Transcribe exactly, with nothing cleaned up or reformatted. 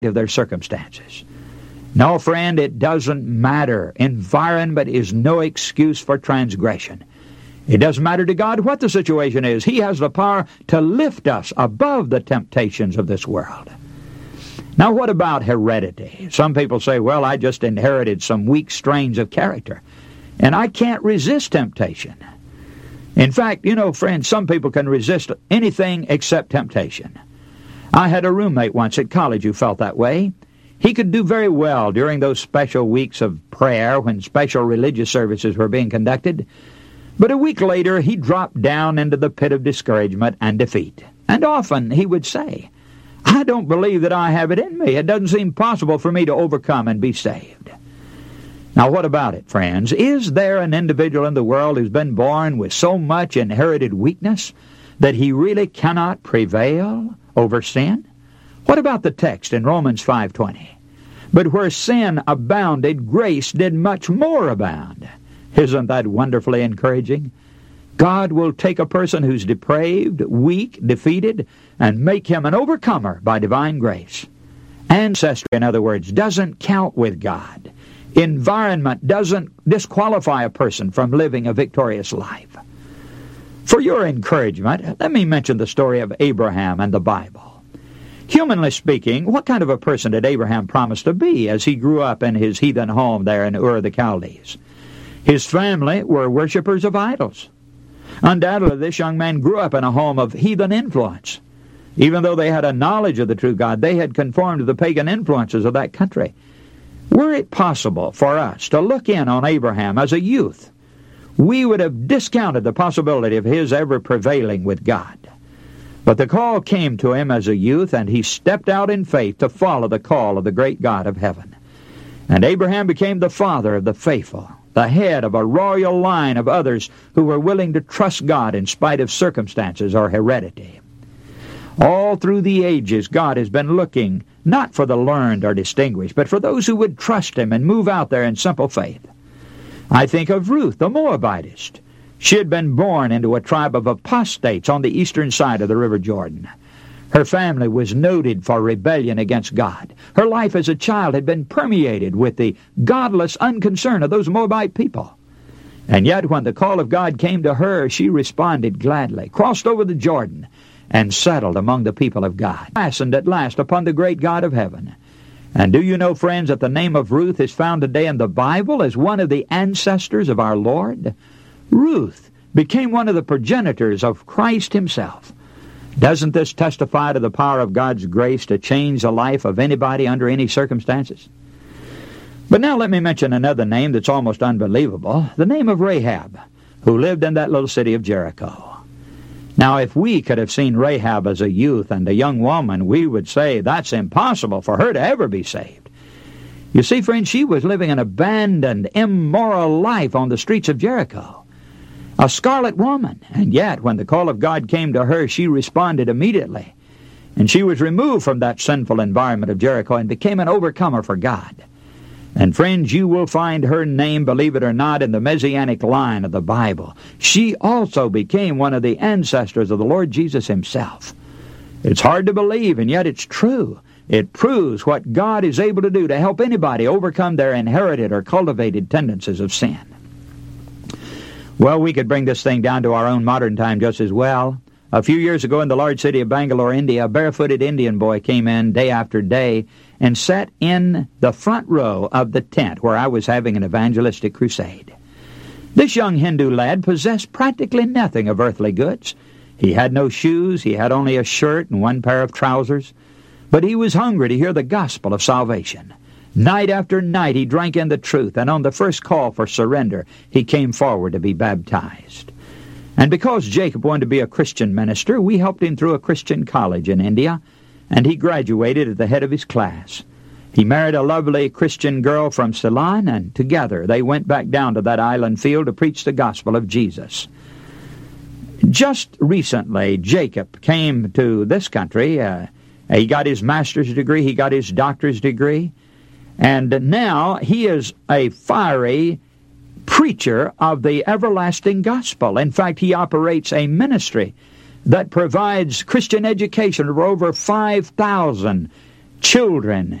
of their circumstances. No, friend, it doesn't matter. Environment is no excuse for transgression. It doesn't matter to God what the situation is. He has the power to lift us above the temptations of this world. Now, what about heredity? Some people say, well, I just inherited some weak strains of character, and I can't resist temptation. In fact, you know, friends, some people can resist anything except temptation. I had a roommate once at college who felt that way. He could do very well during those special weeks of prayer when special religious services were being conducted. But a week later, he dropped down into the pit of discouragement and defeat. And often he would say, I don't believe that I have it in me. It doesn't seem possible for me to overcome and be saved. Now, what about it, friends? Is there an individual in the world who's been born with so much inherited weakness that he really cannot prevail over sin? What about the text in Romans five twenty? But where sin abounded, grace did much more abound. Isn't that wonderfully encouraging? God will take a person who's depraved, weak, defeated, and make him an overcomer by divine grace. Ancestry, in other words, doesn't count with God. Environment doesn't disqualify a person from living a victorious life. For your encouragement, let me mention the story of Abraham and the Bible. Humanly speaking, what kind of a person did Abraham promise to be as he grew up in his heathen home there in Ur of the Chaldees? His family were worshippers of idols. Undoubtedly, this young man grew up in a home of heathen influence. Even though they had a knowledge of the true God, they had conformed to the pagan influences of that country. Were it possible for us to look in on Abraham as a youth, we would have discounted the possibility of his ever prevailing with God. But the call came to him as a youth, and he stepped out in faith to follow the call of the great God of heaven. And Abraham became the father of the faithful, the head of a royal line of others who were willing to trust God in spite of circumstances or heredity. All through the ages, God has been looking not for the learned or distinguished, but for those who would trust Him and move out there in simple faith. I think of Ruth, the Moabitess. She had been born into a tribe of apostates on the eastern side of the River Jordan. Her family was noted for rebellion against God. Her life as a child had been permeated with the godless unconcern of those Moabite people. And yet when the call of God came to her, she responded gladly, crossed over the Jordan, and settled among the people of God, fastened at last upon the great God of heaven. And do you know, friends, that the name of Ruth is found today in the Bible as one of the ancestors of our Lord? Ruth became one of the progenitors of Christ Himself. Doesn't this testify to the power of God's grace to change the life of anybody under any circumstances? But now let me mention another name that's almost unbelievable, the name of Rahab, who lived in that little city of Jericho. Now, if we could have seen Rahab as a youth and a young woman, we would say that's impossible for her to ever be saved. You see, friends, she was living an abandoned, immoral life on the streets of Jericho. A scarlet woman, and yet when the call of God came to her, she responded immediately. And she was removed from that sinful environment of Jericho and became an overcomer for God. And friends, you will find her name, believe it or not, in the Messianic line of the Bible. She also became one of the ancestors of the Lord Jesus Himself. It's hard to believe, and yet it's true. It proves what God is able to do to help anybody overcome their inherited or cultivated tendencies of sin. Well, we could bring this thing down to our own modern time just as well. A few years ago in the large city of Bangalore, India, a barefooted Indian boy came in day after day and sat in the front row of the tent where I was having an evangelistic crusade. This young Hindu lad possessed practically nothing of earthly goods. He had no shoes, he had only a shirt and one pair of trousers, but he was hungry to hear the gospel of salvation. Night after night he drank in the truth, and on the first call for surrender, he came forward to be baptized. And because Jacob wanted to be a Christian minister, we helped him through a Christian college in India, and he graduated at the head of his class. He married a lovely Christian girl from Ceylon, and together they went back down to that island field to preach the gospel of Jesus. Just recently, Jacob came to this country. Uh, he got his master's degree, he got his doctor's degree, and now he is a fiery preacher of the everlasting gospel. In fact, he operates a ministry that provides Christian education for over five thousand children